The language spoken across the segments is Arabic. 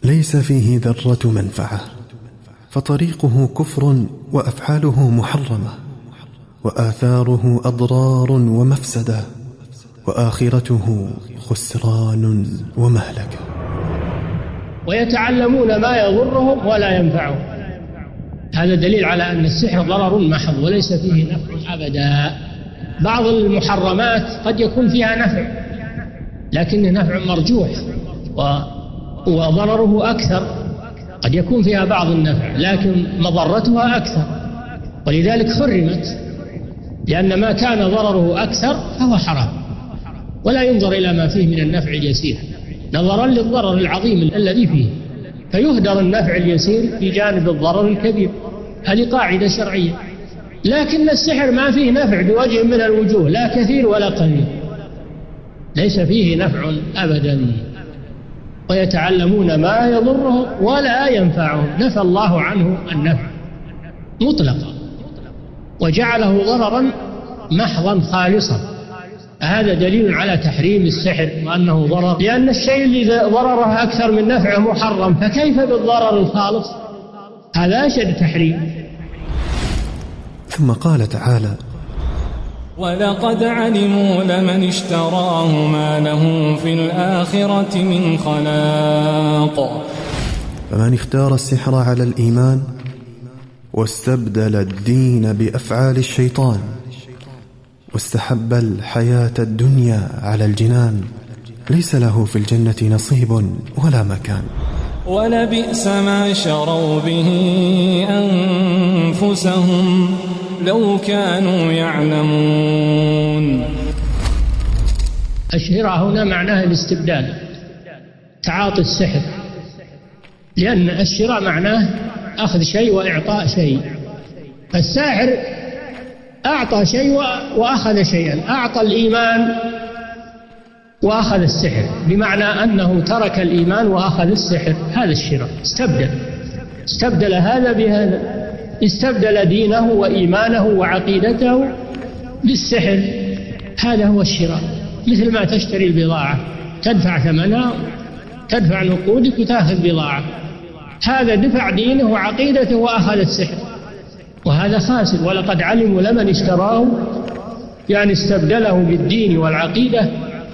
ليس فيه ذرة منفعة، فطريقه كفر وأفعاله محرمة، وآثاره أضرار ومفسدة، وآخرته خسران ومهلكة. ويتعلمون ما يضرهم ولا ينفعهم. هذا دليل على أن السحر ضرر محض وليس فيه نفع أبدا. بعض المحرمات قد يكون فيها نفع لكن نفع مرجوح وضرره أكثر، قد يكون فيها بعض النفع لكن مضرتها أكثر، ولذلك حرمت، لأن ما كان ضرره أكثر فهو حرام، ولا ينظر إلى ما فيه من النفع اليسير نظرا للضرر العظيم الذي فيه، فيهدر النفع اليسير في جانب الضرر الكبير. هذه قاعدة شرعية. لكن السحر ما فيه نفع بوجه من الوجوه، لا كثير ولا قليل، ليس فيه نفع أبدا. ويتعلمون ما يضرهم ولا ينفعهم، نفى الله عنه النفع مطلقا وجعله ضررا محضا خالصا. هذا دليل على تحريم السحر وأنه ضرر، لأن الشيء اللي ضرره أكثر من نفعه محرم، فكيف بالضرر الخالص؟ هذا أشد تحريم. ثم قال تعالى: ولقد علموا لمن اشتراه ما له في الآخرة من خلاق. فمن اختار السحر على الإيمان واستبدل الدين بأفعال الشيطان واستحب الحياة الدنيا على الجنان ليس له في الجنة نصيب ولا مكان. ولبئس ما شروا به أنفسهم لو كانوا يعلمون. الشراء هنا معناه الاستبدال، تعاطي السحر، لأن الشراء معناه أخذ شيء وإعطاء شيء. الساحر أعطى شيء وأخذ شيئا، أعطى الإيمان وأخذ السحر، بمعنى أنه ترك الإيمان وأخذ السحر. هذا الشراء، استبدل هذا بهذا، استبدل دينه وإيمانه وعقيدته بالسحر. هذا هو الشراء، مثل ما تشتري البضاعة تدفع ثمنها، تدفع نقودك وتأخذ بضاعة. هذا دفع دينه وعقيدته وأخذ السحر، وهذا خاسر. ولقد علموا لمن اشتراه، يعني استبدله بالدين والعقيدة،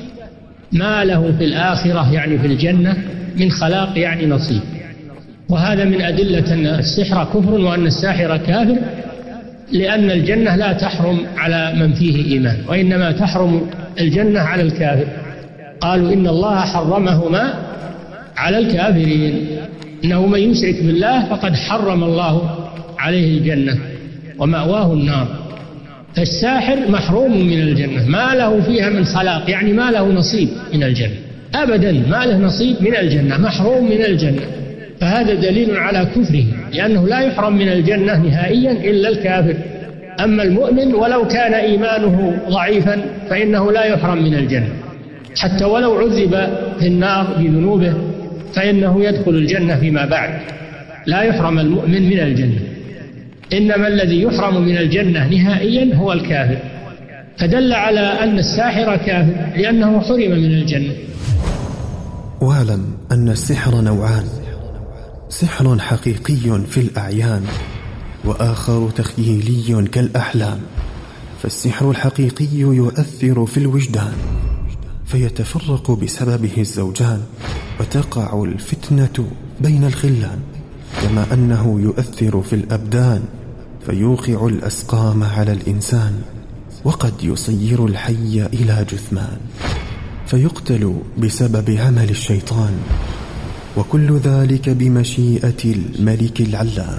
ما له في الآخرة يعني في الجنة من خلاق يعني نصيب. وهذا من أدلة أن السحر كفر وأن الساحر كافر، لأن الجنة لا تحرم على من فيه إيمان، وإنما تحرم الجنة على الكافر. قالوا إن الله حرمهما على الكافرين، إنه من يشرك بالله فقد حرم الله عليه الجنة ومأواه النار. فالساحر محروم من الجنة، ما له فيها من خلاق، يعني ما له نصيب من الجنة أبدا، ما له نصيب من الجنة، محروم من الجنة. فهذا دليل على كفره، لأنه لا يحرم من الجنة نهائيا إلا الكافر. أما المؤمن ولو كان إيمانه ضعيفا فإنه لا يحرم من الجنة، حتى ولو عذب في النار بذنوبه فإنه يدخل الجنة فيما بعد، لا يحرم المؤمن من الجنة. إنما الذي يحرم من الجنة نهائيا هو الكافر. فدل على أن الساحر كافر لأنه حرم من الجنة. واعلم أن السحر نوعان: سحر حقيقي في الأعيان، وآخر تخيلي كالأحلام. فالسحر الحقيقي يؤثر في الوجدان فيتفرق بسببه الزوجان، وتقع الفتنة بين الخلان، كما أنه يؤثر في الأبدان فيوقع الأسقام على الإنسان، وقد يصير الحي إلى جثمان فيقتل بسبب عمل الشيطان، وكل ذلك بمشيئة الملك العلام.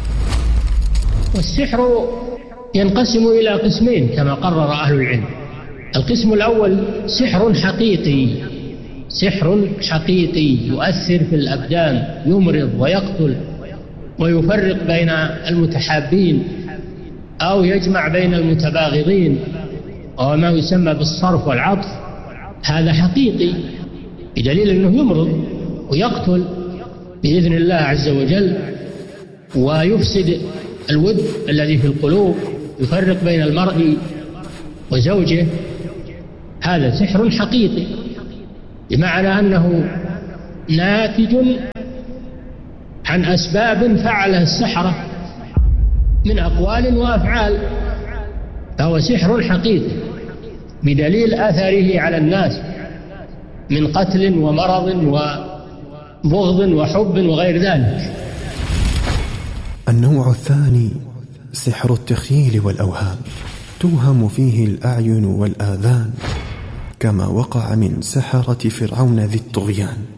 والسحر ينقسم إلى قسمين كما قرر أهل العلم. القسم الأول سحر حقيقي، سحر حقيقي يؤثر في الأبدان، يمرض ويقتل ويفرق بين المتحابين أو يجمع بين المتباغضين، أو ما يسمى بالصرف والعطف. هذا حقيقي بدليل أنه يمرض ويقتل بإذن الله عز وجل، ويفسد الود الذي في القلوب، يفرق بين المرء وزوجه. هذا سحر حقيقي، بمعنى أنه ناتج عن أسباب فعلها السحرة من أقوال وأفعال، فهو سحر حقيقي بدليل أثره على الناس من قتل ومرض وبغض وحب وغير ذلك. النوع الثاني سحر التخييل والأوهام، توهم فيه الأعين والآذان، كما وقع من سحرة فرعون ذي الطغيان.